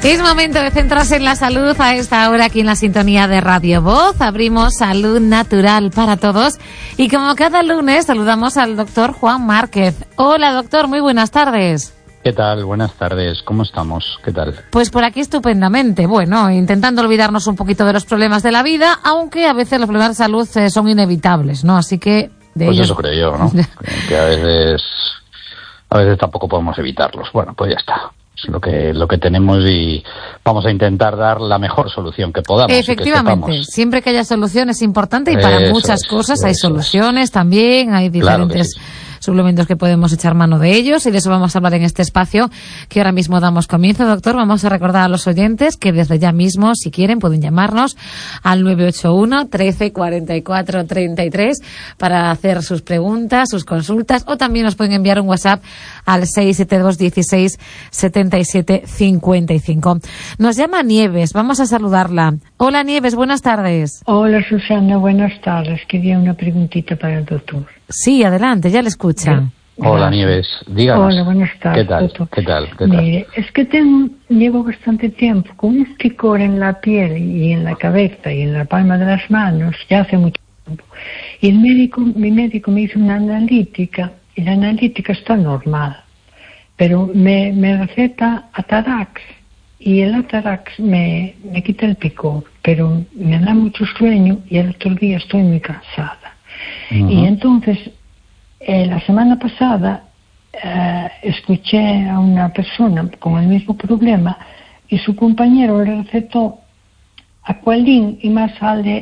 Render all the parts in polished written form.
Es momento de centrarse en la salud a esta hora aquí en la sintonía de Radio Voz. Abrimos Salud Natural para Todos y como cada lunes saludamos al doctor Juan Márquez. Hola doctor, muy buenas tardes. ¿Qué tal? Buenas tardes. ¿Cómo estamos? ¿Qué tal? Pues por aquí estupendamente. Bueno, intentando olvidarnos un poquito de los problemas de la vida, aunque a veces los problemas de salud son inevitables, ¿no? Así que de pues ellos... eso creo yo, ¿no? Que a veces tampoco podemos evitarlos. Bueno, pues ya está. Es lo que tenemos y vamos a intentar dar la mejor solución que podamos. Efectivamente, que siempre que haya solución es importante y para muchas cosas hay soluciones también, hay diferentes suplementos que podemos echar mano de ellos y de eso vamos a hablar en este espacio que ahora mismo damos comienzo. Doctor, vamos a recordar a los oyentes que desde ya mismo, si quieren, pueden llamarnos al 981 13 44 33 para hacer sus preguntas, sus consultas, o también nos pueden enviar un WhatsApp al 672 16 77 55. Nos llama Nieves, vamos a saludarla. Hola Nieves, buenas tardes. Hola Susana, buenas tardes. Quería una preguntita para el doctor. Sí, adelante, ya le escucha. Hola Nieves, díganos. Hola, buenas tardes. ¿Qué tal? Mire, es que llevo bastante tiempo con un picor en la piel y en la cabeza y en la palma de las manos, ya hace mucho tiempo. Y mi médico me hizo una analítica y la analítica está normal, pero me receta Atarax y el Atarax me quita el picor, pero me da mucho sueño y el otro día estoy muy cansada. Uh-huh. Y entonces, la semana pasada escuché a una persona con el mismo problema y su compañero le recetó Aqualin y más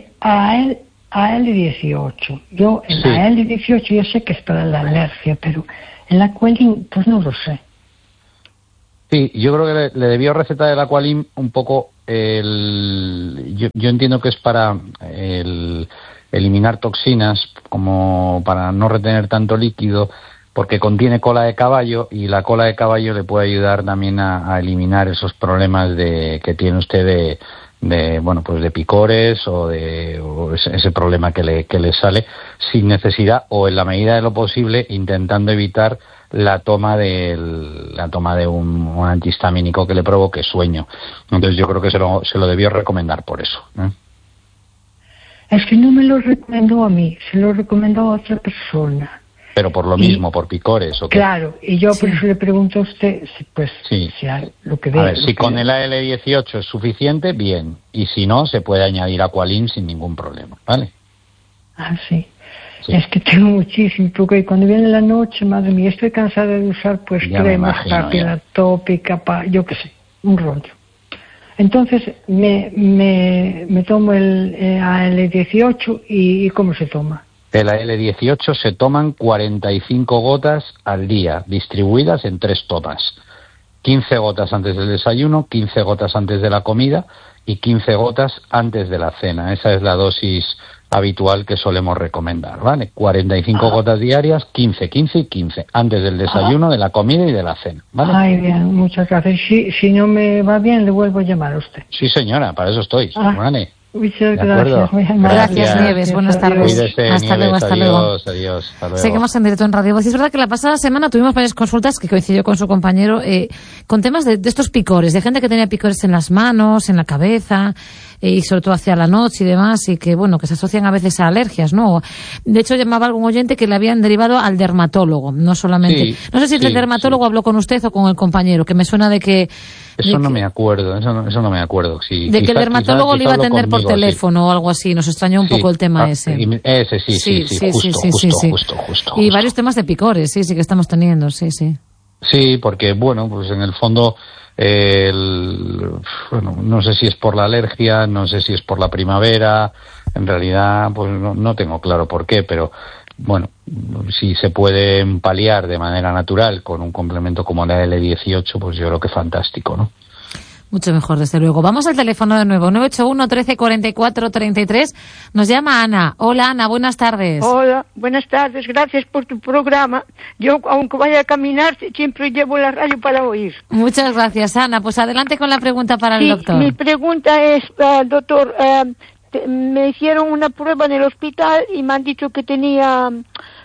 AL18. Yo el AL18 yo sé que es para la alergia, pero el Aqualin pues no lo sé. Sí, yo creo que le debió recetar el Aqualin un poco yo entiendo que es para eliminar toxinas, como para no retener tanto líquido, porque contiene cola de caballo y la cola de caballo le puede ayudar también a eliminar esos problemas que tiene usted de picores o ese problema que le sale sin necesidad o en la medida de lo posible intentando evitar la toma de un antihistamínico que le provoque sueño. Entonces yo creo que se lo debió recomendar por eso, ¿eh? Es que no me lo recomendó a mí, se lo recomendó a otra persona. Pero por lo mismo, por picores, ¿o qué? Claro, y yo por eso le pregunto a usted, si hay lo que ve. A ver, si con el AL18 es suficiente, bien. Y si no, se puede añadir Aqualin sin ningún problema, ¿vale? Ah, sí. Es que tengo muchísimo, porque cuando viene la noche, madre mía, estoy cansada de usar pues cremas, papila tópica, yo qué sé, un rollo. Entonces me tomo el AL18 y ¿cómo se toma? El AL18 se toman 45 gotas al día, distribuidas en 3 tomas. 15 gotas antes del desayuno, 15 gotas antes de la comida y 15 gotas antes de la cena. Esa es la dosis habitual que solemos recomendar, ¿vale? 45 gotas diarias, 15, 15 y 15, antes del desayuno, de la comida y de la cena, ¿vale? Ay, bien, muchas gracias. Si no me va bien, le vuelvo a llamar a usted. Sí, señora, para eso estoy, ¿vale? Muchas gracias. Gracias, Nieves. Buenas tardes. Cuídese, hasta Nieves, luego. Adiós. Seguimos en directo en Radio Voz. Es verdad que la pasada semana tuvimos varias consultas que coincidió con su compañero con temas de estos picores, de gente que tenía picores en las manos, en la cabeza y sobre todo hacia la noche y demás, y que bueno, que se asocian a veces a alergias, ¿no? De hecho, llamaba algún oyente que le habían derivado al dermatólogo, no solamente. No sé si el dermatólogo habló con usted o con el compañero, que me suena de que... Eso no me acuerdo. Sí, de que el dermatólogo le iba a atender por teléfono o algo así. Nos extrañó un poco el tema ese. Ese, justo. Y varios temas de picores, sí que estamos teniendo, sí. Sí, porque, bueno, pues en el fondo, no sé si es por la alergia, no sé si es por la primavera, en realidad, pues no tengo claro por qué, pero... Bueno, si se puede paliar de manera natural con un complemento como la L18, pues yo creo que fantástico, ¿no? Mucho mejor, desde luego. Vamos al teléfono de nuevo, 981 13 44 33. Nos llama Ana. Hola, Ana, buenas tardes. Hola, buenas tardes. Gracias por tu programa. Yo, aunque vaya a caminar, siempre llevo la radio para oír. Muchas gracias, Ana. Pues adelante con la pregunta para el doctor. Mi pregunta es, doctor... me hicieron una prueba en el hospital y me han dicho que tenía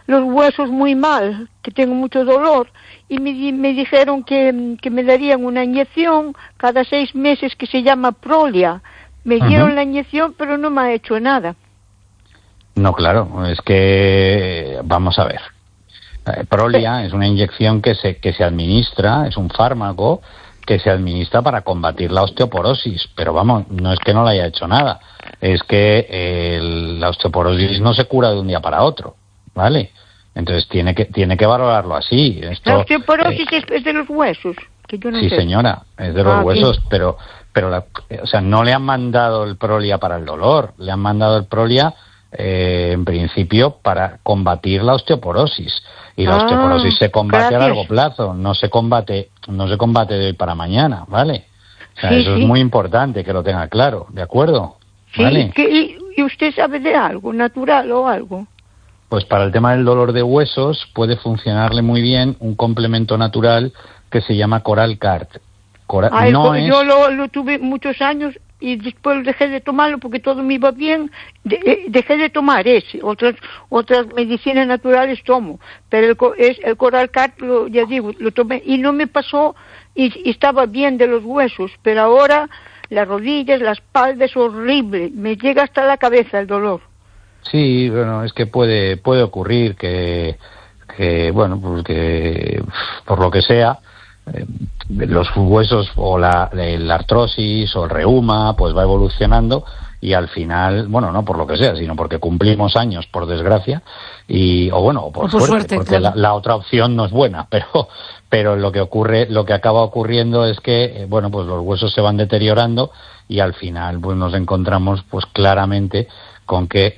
los huesos muy mal, que tengo mucho dolor, y me dijeron que me darían una inyección cada 6 meses que se llama Prolia. Me dieron la inyección, pero no me ha hecho nada. No, claro, es que, vamos a ver. Prolia es una inyección que se administra, es un fármaco que se administra para combatir la osteoporosis, pero vamos, no es que no le haya hecho nada, es que la osteoporosis no se cura de un día para otro, ¿vale? Entonces tiene que valorarlo así. La osteoporosis es de los huesos, que yo no sé. Sí, señora, es de los huesos, pero o sea, no le han mandado el Prolia para el dolor, le han mandado el Prolia en principio para combatir la osteoporosis. Y la osteoporosis se combate a largo plazo, no se combate de hoy para mañana, ¿vale? O sea, eso es muy importante que lo tenga claro, ¿de acuerdo? Sí, ¿vale? ¿Y usted sabe de algo, natural o algo? Pues para el tema del dolor de huesos puede funcionarle muy bien un complemento natural que se llama Coral-Cart. Yo lo tuve muchos años y después dejé de tomarlo porque todo me iba bien, dejé de tomar ese. Otras medicinas naturales tomo, pero el Coral-Cart, ya digo, lo tomé y no me pasó y estaba bien de los huesos, pero ahora las rodillas, la espalda es horrible, me llega hasta la cabeza el dolor. Sí, bueno, es que puede ocurrir que bueno, pues que por lo que sea, los huesos o la artrosis o el reuma pues va evolucionando y al final, bueno, no por lo que sea, sino porque cumplimos años, por desgracia, o por suerte, porque claro, la otra opción no es buena, pero lo que acaba ocurriendo es que, bueno, pues los huesos se van deteriorando y al final pues nos encontramos pues claramente con que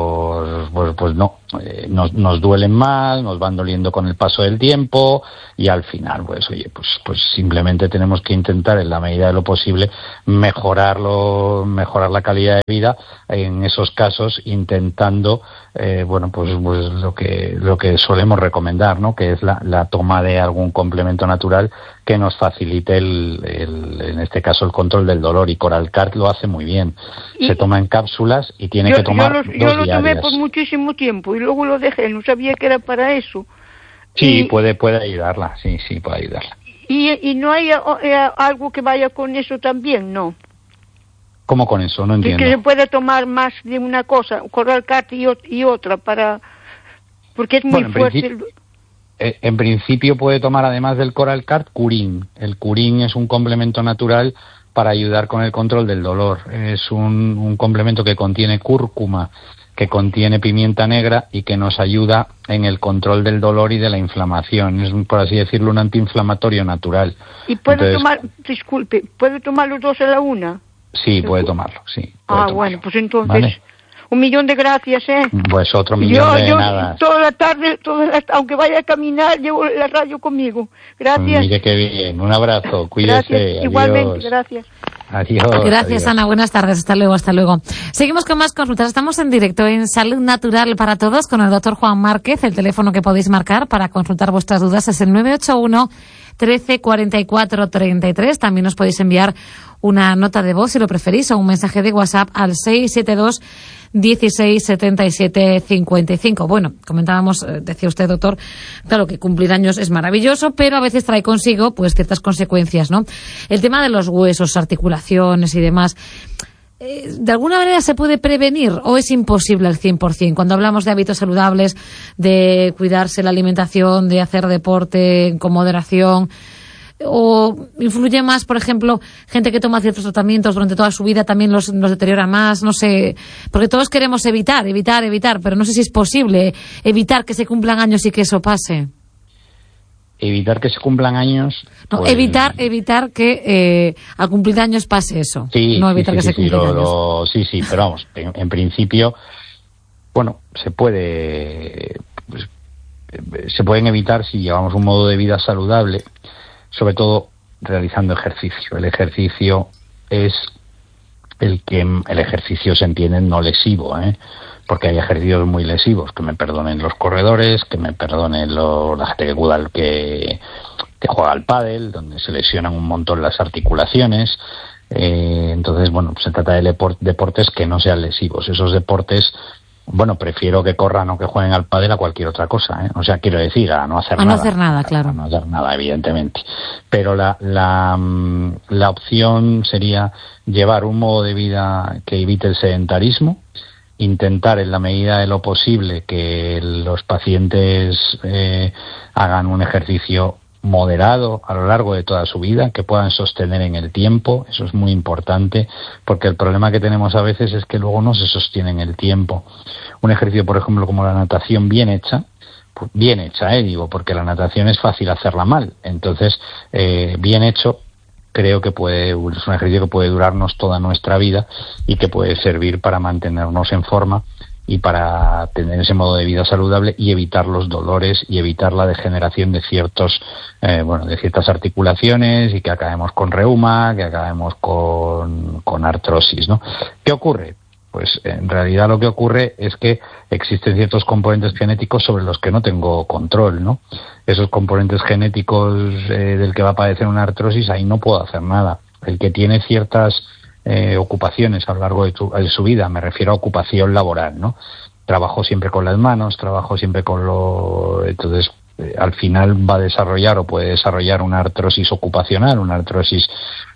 nos duelen más, nos van doliendo con el paso del tiempo y al final pues simplemente tenemos que intentar en la medida de lo posible mejorar la calidad de vida en esos casos, intentando lo que solemos recomendar, ¿no? Que es la toma de algún complemento natural que nos facilite en este caso el control del dolor, y Coral-Cart lo hace muy bien. Se toma en cápsulas y tiene que tomar yo lo tomé por muchísimo tiempo y luego lo dejé, no sabía que era para eso. Sí, puede ayudarla, sí, puede ayudarla. ¿Y no hay algo que vaya con eso también, no? ¿Cómo con eso? No entiendo. Que se puede tomar más de una cosa, Coral-Cart y otra, porque es muy fuerte. En principio puede tomar, además del Coral-Cart, Curín. El Curín es un complemento natural para ayudar con el control del dolor. Es un complemento que contiene cúrcuma, que contiene pimienta negra y que nos ayuda en el control del dolor y de la inflamación. Es, por así decirlo, un antiinflamatorio natural. ¿Y puede tomar los dos a la una? Sí, puede tomarlo, sí. Bueno, pues entonces, ¿vale? 1.000.000 de gracias, Pues otro millón de nada. Toda la tarde, aunque vaya a caminar, llevo la radio conmigo. Gracias. Mire qué bien, un abrazo, cuídese. Gracias, adiós. Igualmente, gracias. Adiós. Gracias, adiós. Ana, buenas tardes, hasta luego. Seguimos con más consultas, estamos en directo en Salud Natural para Todos con el doctor Juan Márquez. El teléfono que podéis marcar para consultar vuestras dudas es el 981 13 44 33. También os podéis enviar una nota de voz si lo preferís o un mensaje de WhatsApp al 672 16 77 55. Bueno, comentábamos, decía usted, doctor, claro que cumplir años es maravilloso, pero a veces trae consigo pues ciertas consecuencias, ¿no? El tema de los huesos, articulaciones y demás, ¿de alguna manera se puede prevenir o es imposible al 100%? Cuando hablamos de hábitos saludables, de cuidarse la alimentación, de hacer deporte con moderación, ¿o influye más, por ejemplo, gente que toma ciertos tratamientos durante toda su vida también los deteriora más? No sé, porque todos queremos evitar, pero no sé si es posible evitar que se cumplan años y que eso pase. Evitar que se cumplan años. No, pues, evitar que al cumplir años pase eso. Sí, no evitar que se cumplan años. Sí, pero vamos, en principio, bueno, se pueden evitar si llevamos un modo de vida saludable, sobre todo realizando ejercicio. El ejercicio es el ejercicio se entiende no lesivo, porque hay ejercicios muy lesivos, que me perdonen los corredores, que me perdonen la gente que juega al pádel, donde se lesionan un montón las articulaciones. Entonces, bueno, pues se trata de deportes que no sean lesivos. Esos deportes Bueno, prefiero que corran o que jueguen al pádel a cualquier otra cosa, ¿eh? O sea, quiero decir, a no hacer nada. A no hacer nada, claro. A no hacer nada, evidentemente. Pero la opción sería llevar un modo de vida que evite el sedentarismo, intentar en la medida de lo posible que los pacientes hagan un ejercicio moderado a lo largo de toda su vida, que puedan sostener en el tiempo. Eso es muy importante, porque el problema que tenemos a veces es que luego no se sostiene en el tiempo. Un ejercicio, por ejemplo, como la natación bien hecha, digo, porque la natación es fácil hacerla mal. Entonces, bien hecho, creo que es un ejercicio que puede durarnos toda nuestra vida y que puede servir para mantenernos en forma y para tener ese modo de vida saludable y evitar los dolores y evitar la degeneración de ciertas articulaciones, y que acabemos con reuma, que acabemos con artrosis, ¿no? ¿Qué ocurre? Pues en realidad lo que ocurre es que existen ciertos componentes genéticos sobre los que no tengo control, ¿no? Esos componentes genéticos del que va a padecer una artrosis, ahí no puedo hacer nada. El que tiene ciertas ocupaciones a lo largo de su vida, me refiero a ocupación laboral, ¿no? Trabajo siempre con las manos, trabajo siempre entonces al final va a desarrollar o puede desarrollar una artrosis ocupacional, una artrosis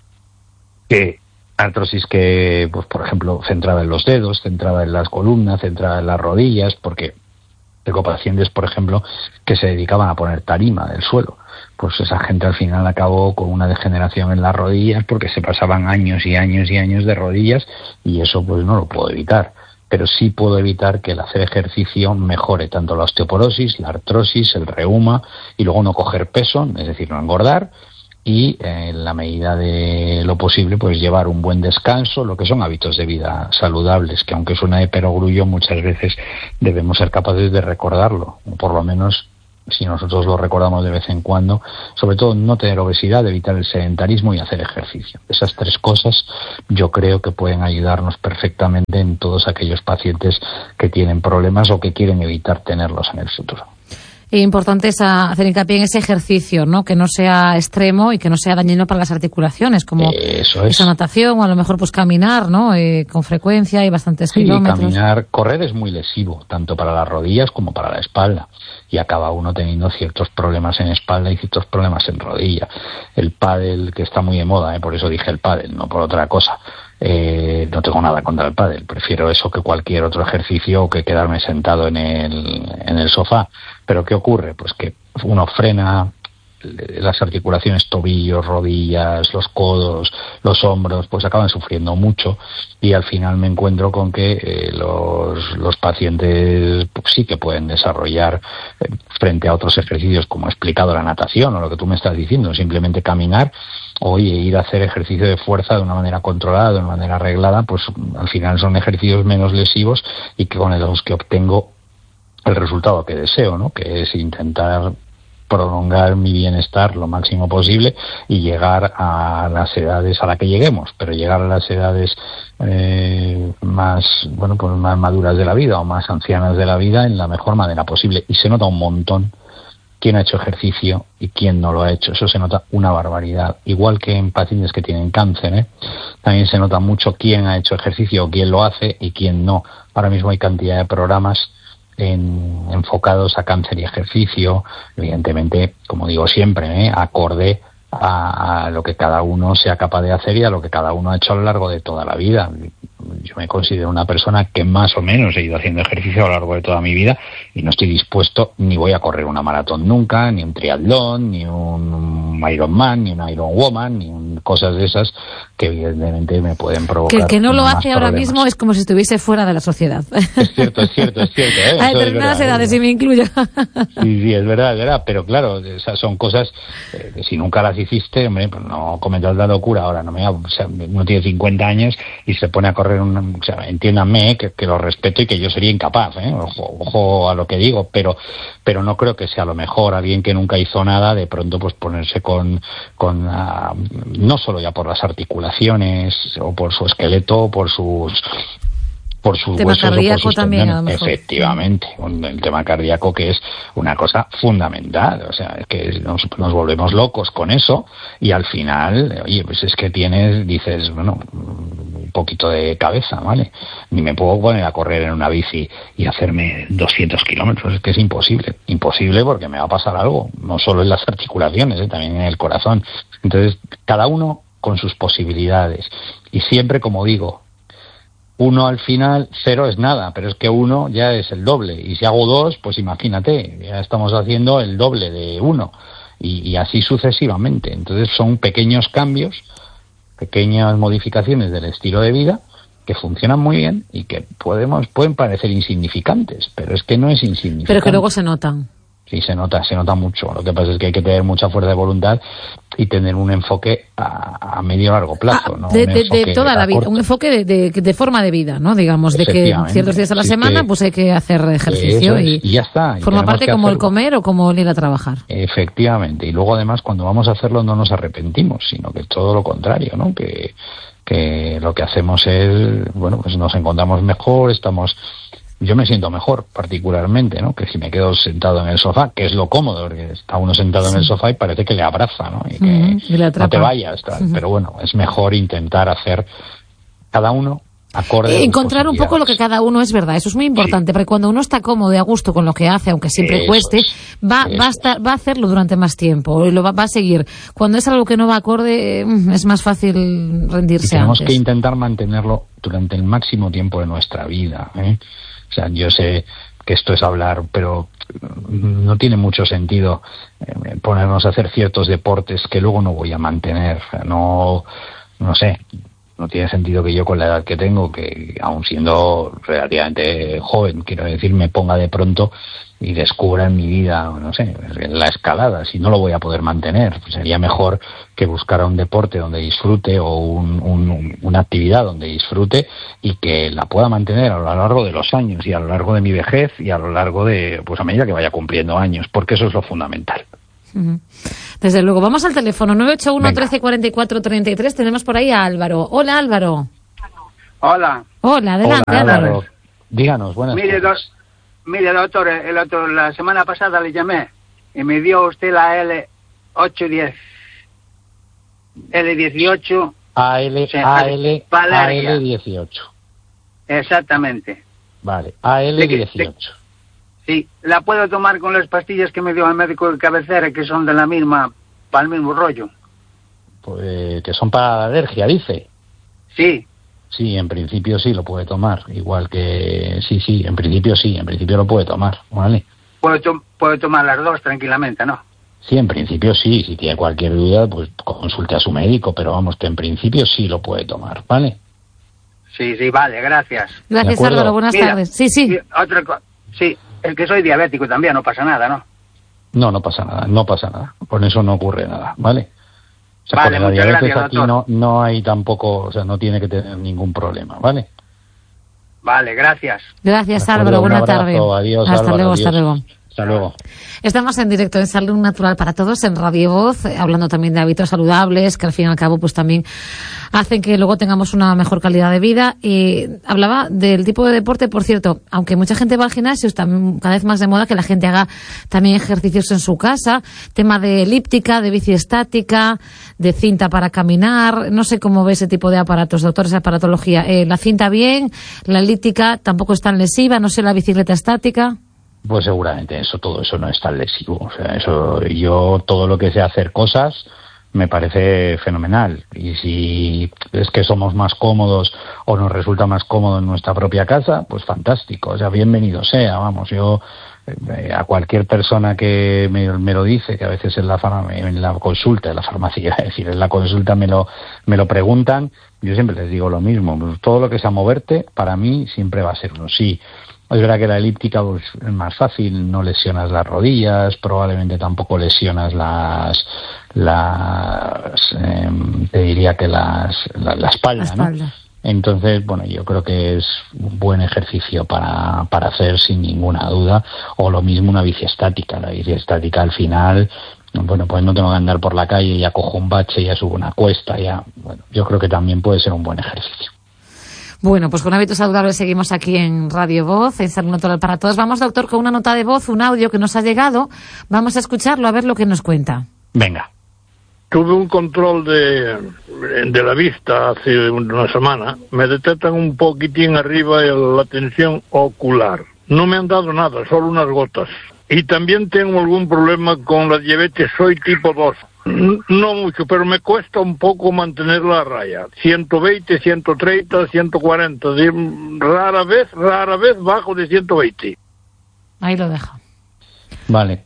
que, pues por ejemplo, centrada en los dedos, centrada en las columnas, centrada en las rodillas, porque tengo pacientes, por ejemplo, que se dedicaban a poner tarima del suelo. Pues esa gente al final acabó con una degeneración en las rodillas porque se pasaban años y años y años de rodillas, y eso pues no lo puedo evitar. Pero sí puedo evitar que el hacer ejercicio mejore tanto la osteoporosis, la artrosis, el reuma, y luego no coger peso, es decir, no engordar, y en la medida de lo posible pues llevar un buen descanso, lo que son hábitos de vida saludables, que aunque suena de perogrullo, muchas veces debemos ser capaces de recordarlo, o por lo menos si nosotros lo recordamos de vez en cuando, sobre todo no tener obesidad, evitar el sedentarismo y hacer ejercicio. Esas tres cosas yo creo que pueden ayudarnos perfectamente en todos aquellos pacientes que tienen problemas o que quieren evitar tenerlos en el futuro. Importante es hacer hincapié en ese ejercicio, ¿no? Que no sea extremo y que no sea dañino para las articulaciones, como esa natación, o a lo mejor pues caminar, ¿no? Con frecuencia y bastantes kilómetros. Correr es muy lesivo, tanto para las rodillas como para la espalda, y acaba uno teniendo ciertos problemas en espalda y ciertos problemas en rodilla. El pádel, que está muy de moda, por eso dije el pádel, no por otra cosa. No tengo nada contra el pádel, prefiero eso que cualquier otro ejercicio, o que quedarme sentado en el sofá. Pero ¿qué ocurre? Pues que uno frena las articulaciones, tobillos, rodillas, los codos, los hombros, pues acaban sufriendo mucho, y al final me encuentro con que los pacientes pues sí que pueden desarrollar frente a otros ejercicios, como he explicado, la natación o lo que tú me estás diciendo, simplemente caminar, o ir a hacer ejercicio de fuerza de una manera controlada, de una manera arreglada, pues al final son ejercicios menos lesivos y que con los que obtengo el resultado que deseo, ¿no? Que es intentar prolongar mi bienestar lo máximo posible y llegar a las edades a las que lleguemos, pero llegar a las edades más maduras de la vida o más ancianas de la vida en la mejor manera posible. Y se nota un montón quién ha hecho ejercicio y quién no lo ha hecho. Eso se nota una barbaridad. Igual que en pacientes que tienen cáncer, también se nota mucho quién ha hecho ejercicio, quién lo hace y quién no. Ahora mismo hay cantidad de programas enfocados a cáncer y ejercicio, evidentemente, como digo siempre, acorde a lo que cada uno sea capaz de hacer y a lo que cada uno ha hecho a lo largo de toda la vida. Yo me considero una persona que más o menos he ido haciendo ejercicio a lo largo de toda mi vida, y no estoy dispuesto, ni voy a correr una maratón nunca, ni un triatlón, ni un Ironman, ni un Ironwoman, ni cosas de esas que evidentemente me pueden provocar. Que el que no lo hace ahora mismo es como si estuviese fuera de la sociedad. Es cierto. A determinadas edades, si me incluyo. Sí, es verdad, pero claro, esas son cosas que si nunca las hiciste, hombre, pues no cometas la locura. Ahora uno tiene 50 años y se pone a correr entiéndanme que lo respeto y que yo sería incapaz, ojo a lo que digo, pero no creo que sea lo mejor alguien que nunca hizo nada de pronto pues ponerse con no solo ya por las articulaciones o por su esqueleto o por sus tema huesos cardíaco o por sus también, tendones. a lo mejor. Efectivamente, el tema cardíaco, que es una cosa fundamental, o sea, es que nos volvemos locos con eso, y al final, oye, pues es que dices, bueno, un poquito de cabeza, ¿vale? Ni me puedo poner a correr en una bici y hacerme 200 kilómetros, es que es imposible porque me va a pasar algo, no solo en las articulaciones, también en el corazón. Entonces, cada uno con sus posibilidades. Y siempre, como digo, 1 al final, 0 es nada, pero es que 1 ya es el doble. Y si hago 2, pues imagínate, ya estamos haciendo el doble de 1. Y así sucesivamente. Entonces son pequeños cambios, pequeñas modificaciones del estilo de vida que funcionan muy bien y que pueden parecer insignificantes, pero es que no es insignificante. Pero que luego se notan. Sí, se nota mucho. Lo que pasa es que hay que tener mucha fuerza de voluntad y tener un enfoque a medio largo plazo, ¿no? De toda la vida, un enfoque de forma de vida, ¿no? Digamos, de que ciertos días a la semana pues hay que hacer ejercicio y ya está. Forma parte como el comer o como el ir a trabajar. Efectivamente. Y luego además cuando vamos a hacerlo no nos arrepentimos, sino que todo lo contrario, ¿no? Que lo que hacemos es, bueno, pues nos encontramos mejor, yo me siento mejor particularmente, ¿no? Que si me quedo sentado en el sofá, que es lo cómodo, porque está uno sentado en el sofá y parece que le abraza, ¿no? Y que no te vayas, tal. Pero bueno, es mejor intentar hacer cada uno acorde. Encontrar un poco lo que cada uno es, verdad. Eso es muy importante, porque cuando uno está cómodo y a gusto con lo que hace, aunque siempre cueste, va a hacerlo durante más tiempo, y lo va a seguir. Cuando es algo que no va acorde, es más fácil rendirse tenemos antes. Que intentar mantenerlo durante el máximo tiempo de nuestra vida, ¿eh? O sea, yo sé que esto es hablar, pero no tiene mucho sentido ponernos a hacer ciertos deportes que luego no voy a mantener. No sé, no tiene sentido que yo con la edad que tengo, que aun siendo relativamente joven, quiero decir, me ponga de pronto y descubra en mi vida, no sé, la escalada. Si no lo voy a poder mantener, pues sería mejor que buscara un deporte donde disfrute o una actividad donde disfrute y que la pueda mantener a lo largo de los años y a lo largo de mi vejez y a lo largo de, pues a medida que vaya cumpliendo años, porque eso es lo fundamental. Desde luego. Vamos al teléfono 981 13 44 33. Tenemos por ahí a Álvaro. Hola, Álvaro. Hola. Hola, adelante. Hola, Álvaro. Díganos, buenas tardes. Mire, doctor, la semana pasada le llamé y me dio usted la L810, L18. AL18. Exactamente. Vale, AL18. Sí, la puedo tomar con las pastillas que me dio el médico de cabecera, que son de la misma, para el mismo rollo. Pues que son para la alergia, dice. Sí. Sí, en principio sí lo puede tomar, igual que en principio lo puede tomar, ¿vale? Puedo tomar las dos tranquilamente, ¿no? Sí, en principio sí, si tiene cualquier duda, pues consulte a su médico, pero vamos, que en principio sí lo puede tomar, ¿vale? Sí, vale, gracias. Gracias, Álvaro, buenas tardes. Sí. Otra cosa, sí, el que soy diabético también, no pasa nada, ¿no? No pasa nada, con eso no ocurre nada, ¿vale? O sea, vale, muchas gracias, aquí no hay tampoco, o sea, no tiene que tener ningún problema, ¿vale? Vale, gracias. Gracias, Álvaro, buena tarde. Adiós, hasta Álvaro, luego, adiós. hasta luego. Hasta luego. Estamos en directo en Salud Natural para Todos en Radio Voz, hablando también de hábitos saludables que al fin y al cabo pues también hacen que luego tengamos una mejor calidad de vida. Y hablaba del tipo de deporte, por cierto, aunque mucha gente va al gimnasio, está cada vez más de moda que la gente haga también ejercicios en su casa, tema de elíptica, de bici estática, de cinta para caminar. No sé cómo ve ese tipo de aparatos, doctor, esa aparatología. La cinta bien, la elíptica tampoco es tan lesiva, no sé, la bicicleta estática. Pues seguramente todo eso no es tan lesivo. O sea, todo lo que sea hacer cosas me parece fenomenal. Y si es que somos más cómodos o nos resulta más cómodo en nuestra propia casa, pues fantástico. O sea, bienvenido sea. Vamos, yo a cualquier persona que me lo dice, que a veces en la consulta, en la farmacia, es decir, en la consulta me lo preguntan, yo siempre les digo lo mismo. Pues todo lo que sea moverte, para mí siempre va a ser uno. Sí. Es verdad que la elíptica pues, es más fácil, no lesionas las rodillas, probablemente tampoco lesionas te diría que la espalda, ¿no? Entonces, bueno, yo creo que es un buen ejercicio para hacer sin ninguna duda, o lo mismo una bici estática. La bici estática al final, bueno, pues no tengo que andar por la calle, ya cojo un bache, ya subo una cuesta, yo creo que también puede ser un buen ejercicio. Bueno, pues con Hábitos Saludables seguimos aquí en Radio Voz, en Salud Natural para Todos. Vamos, doctor, con una nota de voz, un audio que nos ha llegado. Vamos a escucharlo, a ver lo que nos cuenta. Venga. Tuve un control de la vista hace una semana, me detectan un poquitín arriba la tensión ocular. No me han dado nada, solo unas gotas. Y también tengo algún problema con la diabetes, soy tipo 2. No mucho, pero me cuesta un poco mantener la raya. 120, 130, 140. Rara vez bajo de 120. Ahí lo dejo. Vale.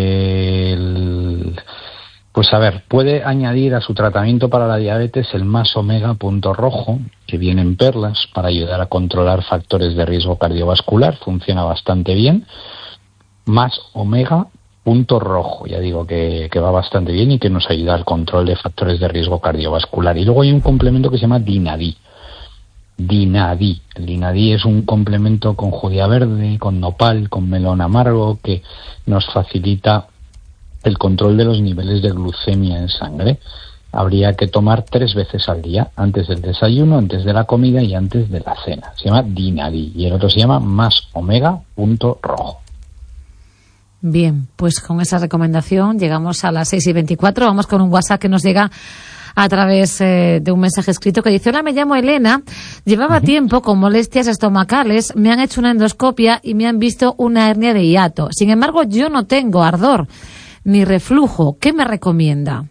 Pues a ver, puede añadir a su tratamiento para la diabetes el Más Omega punto rojo, que viene en perlas, para ayudar a controlar factores de riesgo cardiovascular. Funciona bastante bien. Más Omega punto rojo, ya digo que va bastante bien y que nos ayuda al control de factores de riesgo cardiovascular. Y luego hay un complemento que se llama Dinadí. Dinadí. El Dinadí es un complemento con judía verde, con nopal, con melón amargo, que nos facilita el control de los niveles de glucemia en sangre. Habría que tomar 3 veces al día, antes del desayuno, antes de la comida y antes de la cena. Se llama Dinadí y el otro se llama Más Omega punto rojo. Bien, pues con esa recomendación llegamos a las 6:24. Vamos con un WhatsApp que nos llega a través de un mensaje escrito que dice: hola, me llamo Elena, llevaba tiempo con molestias estomacales, me han hecho una endoscopia y me han visto una hernia de hiato. Sin embargo, yo no tengo ardor ni reflujo. ¿Qué me recomienda?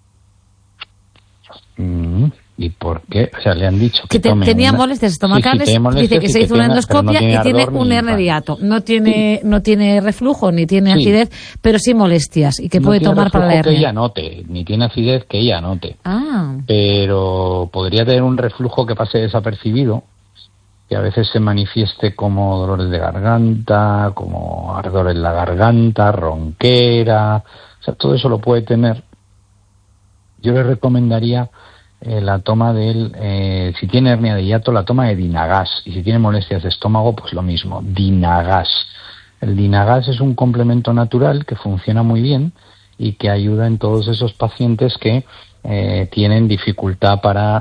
¿Y por qué? O sea, le han dicho que tenía molestias estomacales, sí, dice que se hizo una endoscopia y tiene un hernia de hiato. No tiene reflujo ni tiene acidez, pero sí molestias y que puede tomar para la hernia. Que ella note, ni tiene acidez que ella note. Pero podría tener un reflujo que pase desapercibido, que a veces se manifieste como dolores de garganta, como ardor en la garganta, ronquera. O sea, todo eso lo puede tener. Yo le recomendaría la toma si tiene hernia de hiato, la toma de Dinagas, y si tiene molestias de estómago, pues lo mismo, Dinagas. El Dinagas es un complemento natural que funciona muy bien y que ayuda en todos esos pacientes que tienen dificultad para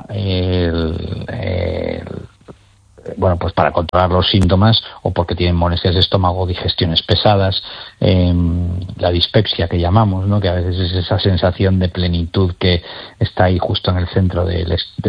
pues para controlar los síntomas, o porque tienen molestias de estómago, digestiones pesadas, la dispepsia que llamamos, ¿no? Que a veces es esa sensación de plenitud que está ahí justo en el centro del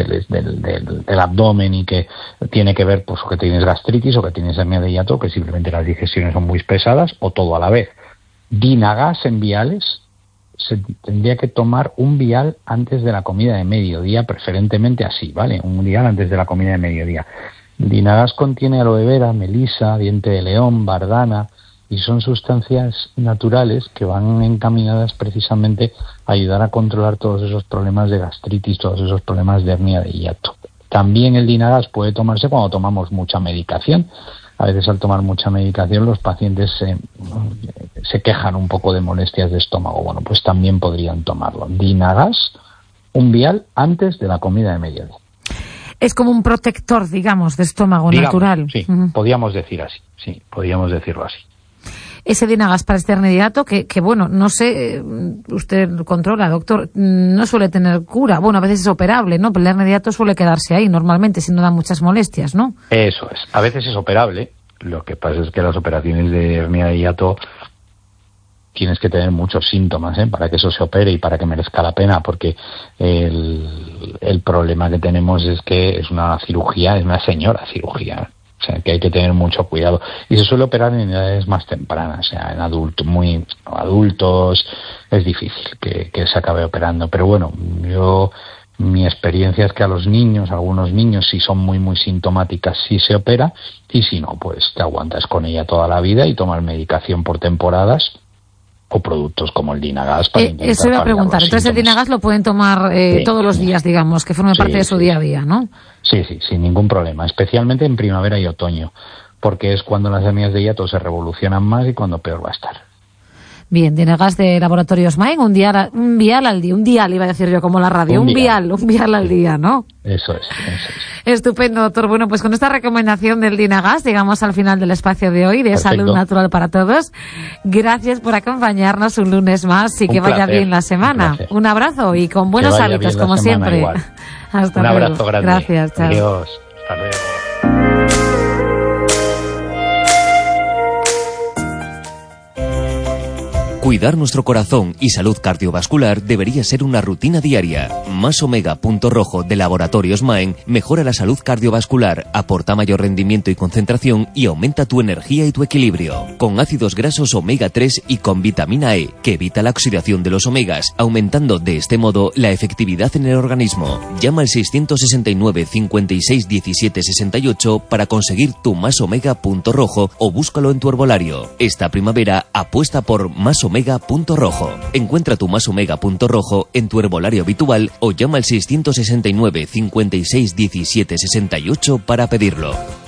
abdomen y que tiene que ver pues o que tienes gastritis o que tienes hernia de hiato, que simplemente las digestiones son muy pesadas, o todo a la vez. Dinagas en viales, se tendría que tomar un vial antes de la comida de mediodía, preferentemente así, ¿vale? Un vial antes de la comida de mediodía. Dinagas contiene aloe vera, melisa, diente de león, bardana, y son sustancias naturales que van encaminadas precisamente a ayudar a controlar todos esos problemas de gastritis, todos esos problemas de hernia de hiato. También el Dinagas puede tomarse cuando tomamos mucha medicación. A veces al tomar mucha medicación los pacientes se quejan un poco de molestias de estómago. Bueno, pues también podrían tomarlo. Dinagas, un vial antes de la comida de mediodía. Es como un protector, digamos, de estómago natural. Sí, podríamos decir así. Sí, podríamos decirlo así. Ese Dinagas para este hernia de hiato, que bueno, no sé, usted lo controla, doctor, no suele tener cura. Bueno, a veces es operable, ¿no? Pero el hernia de hiato suele quedarse ahí normalmente, si no da muchas molestias, ¿no? Eso es. A veces es operable. Lo que pasa es que las operaciones de hernia de hiato tienes que tener muchos síntomas para que eso se opere y para que merezca la pena, porque el problema que tenemos es que es una cirugía, es una señora cirugía, o sea que hay que tener mucho cuidado, y se suele operar en edades más tempranas, o sea, en adultos es difícil que se acabe operando, pero bueno, mi experiencia es que algunos niños, si son muy muy sintomáticas, sí se opera, y si no, pues te aguantas con ella toda la vida y tomas medicación por temporadas, o productos como el Dinagas para intentar eso iba a preguntar. Entonces el Dinagas lo pueden tomar todos los días, digamos, que forme parte de su día a día, ¿no? Sí, sin ningún problema, especialmente en primavera y otoño, porque es cuando las hernias de hiato se revolucionan más y cuando peor va a estar. Bien, Dinagas de Laboratorios Main, un vial al día, un dial iba a decir yo como la radio, un vial al día, ¿no? Eso es. Estupendo, doctor. Bueno, pues con esta recomendación del Dinagas llegamos al final del espacio de hoy, de Perfecto. Salud Natural para Todos. Gracias por acompañarnos un lunes más y que vaya bien la semana. Un abrazo y con buenos hábitos, como siempre. Hasta luego. Un abrazo grande. Gracias, chao. Adiós. Hasta luego. Cuidar nuestro corazón y salud cardiovascular debería ser una rutina diaria. Más Omega Punto Rojo de Laboratorios Maen mejora la salud cardiovascular, aporta mayor rendimiento y concentración y aumenta tu energía y tu equilibrio. Con ácidos grasos omega 3 y con vitamina E, que evita la oxidación de los omegas, aumentando de este modo la efectividad en el organismo. Llama al 669 56 17 68 para conseguir tu Más Omega Punto Rojo o búscalo en tu herbolario. Esta primavera apuesta por Más Omega Punto Rojo. Encuentra tu Más Omega Punto Rojo en tu herbolario habitual o llama al 669 56 17 68 para pedirlo.